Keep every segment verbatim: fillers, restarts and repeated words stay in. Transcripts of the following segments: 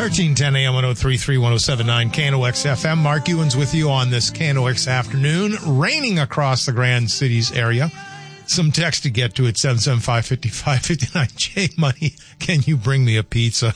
thirteen ten a.m. one oh three point three, one oh seven point nine K N O X F M. Mark Ewens with you on this K N O X afternoon. Raining across the Grand Cities area. Some text to get to at seven seven five, five five five nine. J Money, can you bring me a pizza?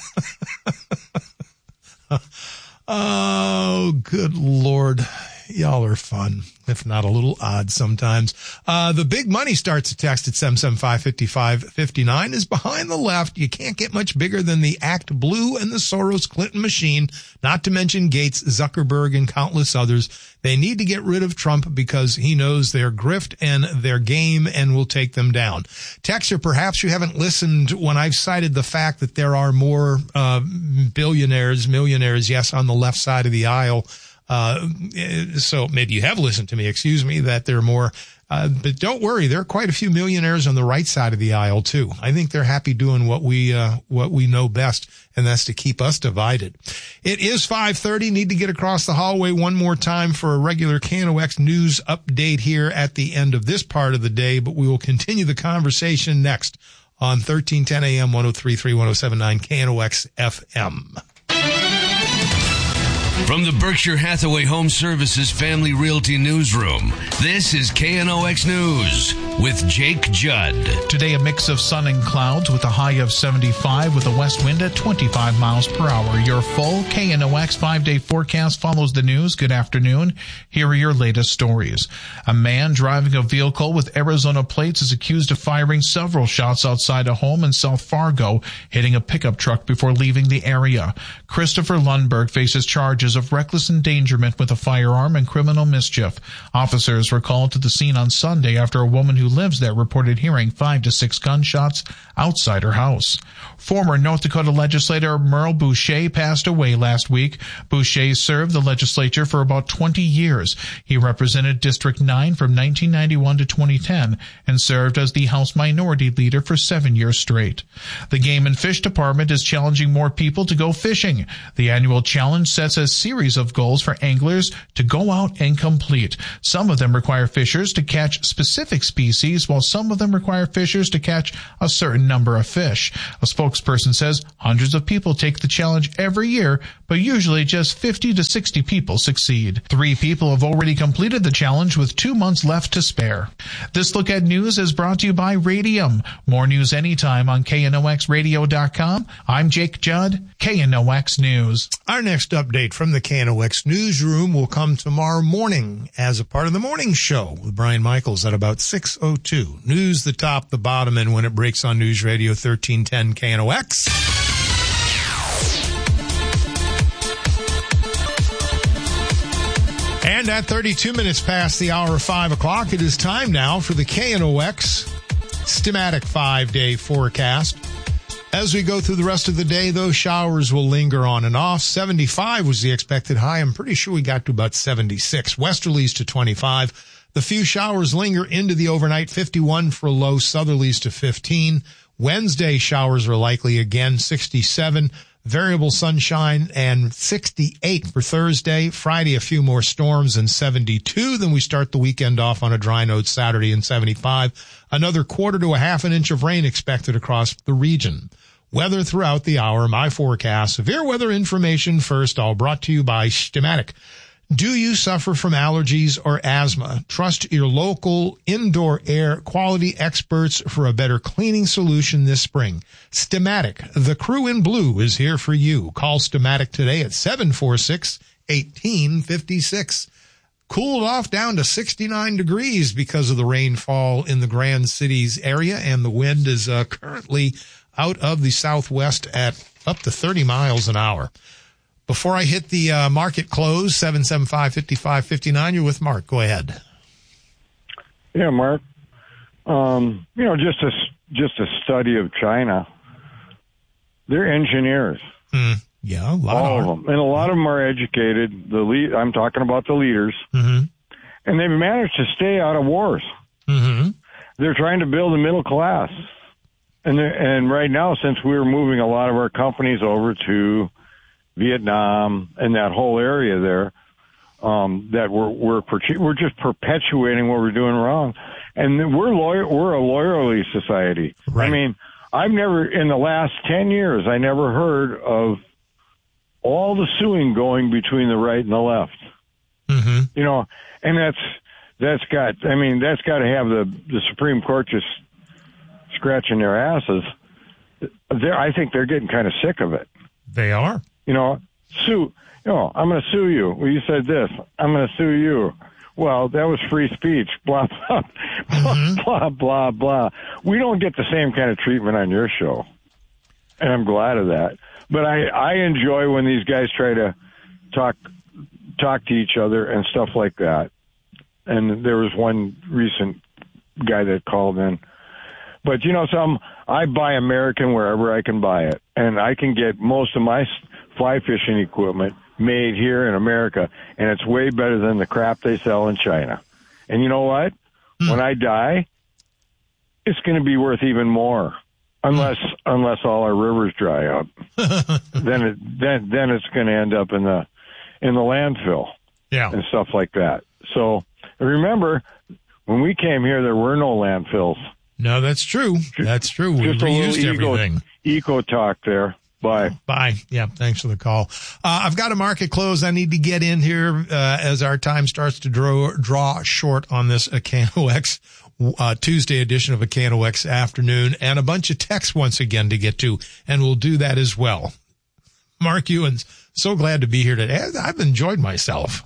Oh, good Lord. Y'all are fun, if not a little odd sometimes. Uh, the big money starts a text at seven seven five, five five five nine is behind the left. You can't get much bigger than the Act Blue and the Soros-Clinton machine, not to mention Gates, Zuckerberg, and countless others. They need to get rid of Trump because he knows their grift and their game and will take them down. Texter, perhaps you haven't listened when I've cited the fact that there are more uh, billionaires, millionaires, yes, on the left side of the aisle. Uh, so maybe you have listened to me, excuse me, that there are more, uh, but don't worry, there are quite a few millionaires on the right side of the aisle too. I think they're happy doing what we, uh, what we know best, and that's to keep us divided. It is five thirty, need to get across the hallway one more time for a regular K N O X news update here at the end of this part of the day, but we will continue the conversation next on thirteen ten a.m. one oh three point three, one oh seven point nine K N O X F M. From the Berkshire Hathaway Home Services Family Realty Newsroom, this is K N O X News with Jake Judd. Today, a mix of sun and clouds with a high of seventy-five with a west wind at twenty-five miles per hour. Your full K N O X five-day forecast follows the news. Good afternoon. Here are your latest stories. A man driving a vehicle with Arizona plates is accused of firing several shots outside a home in South Fargo, hitting a pickup truck before leaving the area. Christopher Lundberg faces charges of reckless endangerment with a firearm and criminal mischief. Officers were called to the scene on Sunday after a woman who lives there reported hearing five to six gunshots outside her house. Former North Dakota legislator Merle Boucher passed away last week. Boucher served the legislature for about twenty years. He represented District nine from nineteen ninety-one to twenty ten and served as the House Minority Leader for seven years straight. The Game and Fish Department is challenging more people to go fishing. The annual challenge sets a series of goals for anglers to go out and complete. Some of them require fishers to catch specific species, while some of them require fishers to catch a certain number of fish. A spokesperson says hundreds of people take the challenge every year, but usually just fifty to sixty people succeed. Three people have already completed the challenge with two months left to spare. This Look at News is brought to you by Radium. More news anytime on K N O X radio dot com. I'm Jake Judd, K N O X News. Our next update from the K N O X newsroom will come tomorrow morning as a part of the morning show with Brian Michaels at about six oh two. News, the top, the bottom, and when it breaks on News Radio thirteen ten K N O X. And at thirty-two minutes past the hour of five o'clock, it is time now for the K N O X Stematic five-day forecast. As we go through the rest of the day, those showers will linger on and off. seventy-five was the expected high. I'm pretty sure we got to about seventy-six. Westerlies to twenty-five. The few showers linger into the overnight. fifty-one for a low. Southerlies to fifteen. Wednesday, showers are likely again. sixty-seven. Variable sunshine and sixty-eight for Thursday. Friday, a few more storms and seventy-two. Then we start the weekend off on a dry note Saturday and seventy-five. Another quarter to a half an inch of rain expected across the region. Weather throughout the hour. My forecast. Severe weather information first, all brought to you by Stematic. Do you suffer from allergies or asthma? Trust your local indoor air quality experts for a better cleaning solution this spring. Stematic, the crew in blue, is here for you. Call Stematic today at seven four six, one eight five six. Cooled off down to sixty-nine degrees because of the rainfall in the Grand Cities area, and the wind is uh, currently out of the southwest at up to thirty miles an hour. Before I hit the uh, market close, seven seven five, five five five nine, you're with Mark. Go ahead. Yeah, Mark. Um, you know, just a, just a study of China. They're engineers. Mm, yeah, a lot All of them. And a lot of them are educated. The lead, I'm talking about the leaders. Mm-hmm. And they've managed to stay out of wars. Mm-hmm. They're trying to build a middle class. And and right now, since we're moving a lot of our companies over to Vietnam and that whole area there, um, that we're we're we're just perpetuating what we're doing wrong, and we're loyal. We're a loyalty society. Right. I mean, I've never in the last ten years, I never heard of all the suing going between the right and the left. Mm-hmm. You know, and that's that's got. I mean, that's got to have the the Supreme Court just scratching their asses. They're, I think they're getting kind of sick of it. They are. You know, sue. You know, I'm going to sue you. Well, you said this. I'm going to sue you. Well, that was free speech. Blah blah mm-hmm. blah blah blah. We don't get the same kind of treatment on your show, and I'm glad of that. But I I enjoy when these guys try to talk. talk to each other and stuff like that. And there was one recent guy that called in. But, you know, some I buy American wherever I can buy it. And I can get most of my fly fishing equipment made here in America, and it's way better than the crap they sell in China. And you know what? Mm. When I die, it's going to be worth even more. Unless mm. unless all our rivers dry up. then it then then it's going to end up in the in the landfill, yeah, and stuff like that. So remember, when we came here, there were no landfills. No, that's true. That's true. We Just reused a little everything. Eco, eco talk there. Bye. Bye. Yeah, thanks for the call. Uh, I've got a market close I need to get in here uh, as our time starts to draw, draw short on this K N O X uh, Tuesday edition of K N O X Afternoon, and a bunch of texts once again to get to, and we'll do that as well. Mark Ewens, so glad to be here today. I've enjoyed myself.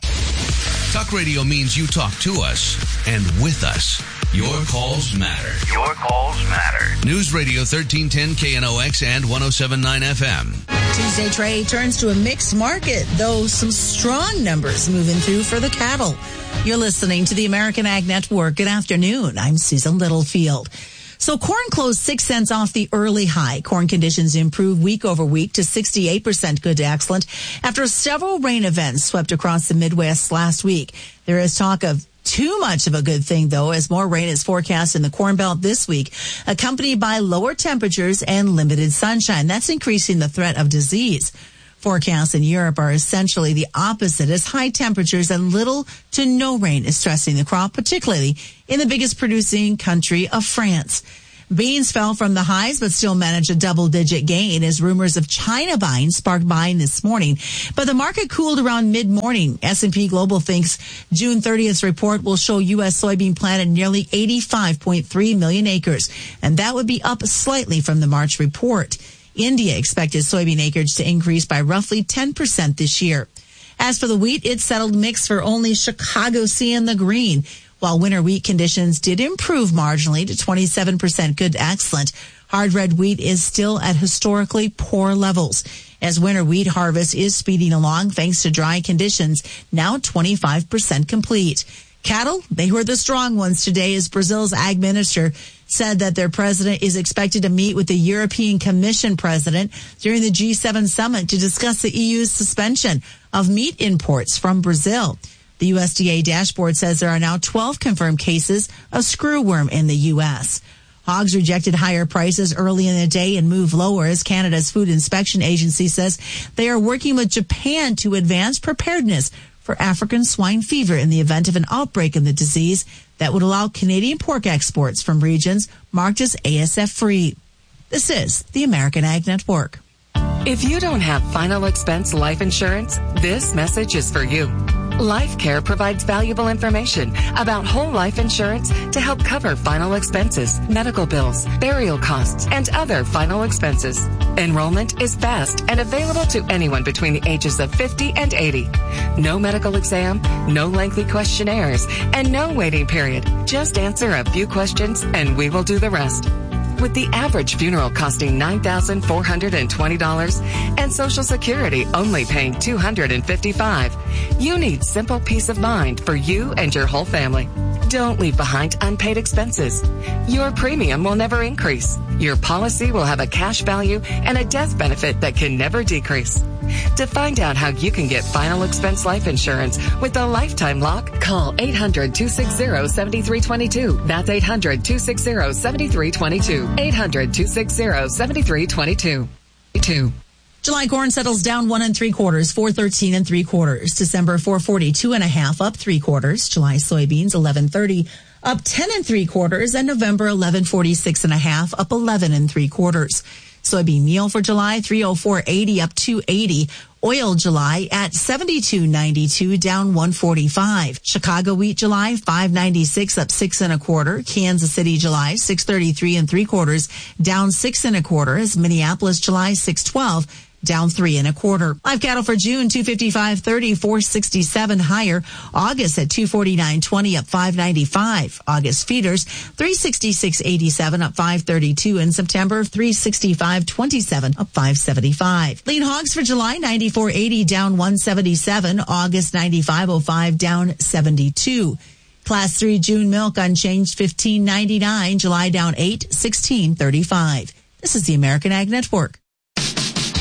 Talk radio means you talk to us and with us. Your calls matter. Your calls matter. News Radio thirteen ten K N O X and one oh seven point nine F M. Tuesday trade turns to a mixed market, though some strong numbers moving through for the cattle. You're listening to the American Ag Network. Good afternoon. I'm Susan Littlefield. So corn closed six cents off the early high. Corn conditions improved week over week to sixty-eight percent good to excellent after several rain events swept across the Midwest last week. There is talk of too much of a good thing, though, as more rain is forecast in the Corn Belt this week, accompanied by lower temperatures and limited sunshine. That's increasing the threat of disease. Forecasts in Europe are essentially the opposite, as high temperatures and little to no rain is stressing the crop, particularly in the biggest producing country of France. Beans fell from the highs, but still managed a double-digit gain as rumors of China buying sparked buying this morning. But the market cooled around mid-morning. S and P Global thinks June thirtieth's report will show U S soybean planted nearly eighty-five point three million acres, and that would be up slightly from the March report. India expected soybean acreage to increase by roughly ten percent this year. As for the wheat, it settled mixed for only Chicago seeing the green. While winter wheat conditions did improve marginally to twenty-seven percent good to excellent, hard red wheat is still at historically poor levels. As winter wheat harvest is speeding along thanks to dry conditions, now twenty-five percent complete. Cattle, they were the strong ones today as Brazil's ag minister said that their president is expected to meet with the European Commission president during the G seven summit to discuss the E U's suspension of meat imports from Brazil. The U S D A dashboard says there are now twelve confirmed cases of screwworm in the U S. Hogs rejected higher prices early in the day and moved lower as Canada's Food Inspection Agency says they are working with Japan to advance preparedness for African swine fever in the event of an outbreak of the disease that would allow Canadian pork exports from regions marked as A S F-free. This is the American Ag Network. If you don't have final expense life insurance, this message is for you. LifeCare provides valuable information about whole life insurance to help cover final expenses, medical bills, burial costs, and other final expenses. Enrollment is fast and available to anyone between the ages of fifty and eighty. No medical exam, no lengthy questionnaires, and no waiting period. Just answer a few questions and we will do the rest. With the average funeral costing nine thousand four hundred twenty dollars and Social Security only paying two hundred fifty-five dollars, you need simple peace of mind for you and your whole family. Don't leave behind unpaid expenses. Your premium will never increase. Your policy will have a cash value and a death benefit that can never decrease. To find out how you can get final expense life insurance with a lifetime lock, call eight hundred, two six zero, seven three two two. That's eight hundred, two six zero, seven three two two. eight hundred, two six zero, seven three two two. July corn settles down one and three quarters, four thirteen and three quarters. December four forty two and a half, up three quarters. July soybeans eleven thirty, up ten and three quarters, and November eleven forty six and a half, up eleven and three quarters. Soybean meal for July, three oh four eighty up two eighty. Oil July at seventy-two ninety-two, down one forty-five. Chicago wheat July, five ninety-six up six and a quarter. Kansas City July, six thirty-three and three quarters, down six and a quarter. As Minneapolis July, six twelve, down three and a quarter. Live cattle for June, two fifty-five thirty, four sixty-seven higher. August at two forty-nine twenty, up five ninety-five. August feeders, three sixty-six eighty-seven, up five thirty-two. In September, three sixty-five twenty-seven, up five seventy-five. Lean hogs for July, ninety-four eighty, down one seventy-seven. August, ninety-five oh five, down seventy-two. Class three June milk unchanged, fifteen ninety-nine. July down eight, sixteen thirty-five. This is the American Ag Network.